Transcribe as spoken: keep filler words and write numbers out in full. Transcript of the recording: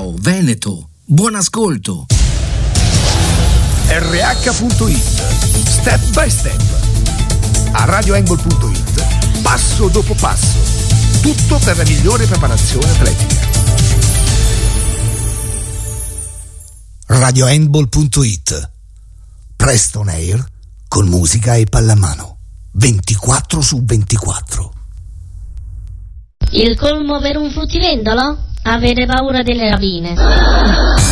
Ciao Veneto, buon ascolto. R H punto it, step by step. A radio handball punto it, passo dopo passo. Tutto per la migliore preparazione atletica. radio handball punto it, Preston Air con musica e pallamano ventiquattro su ventiquattro. Il colmo per un fruttivendolo? Avere paura delle rapine.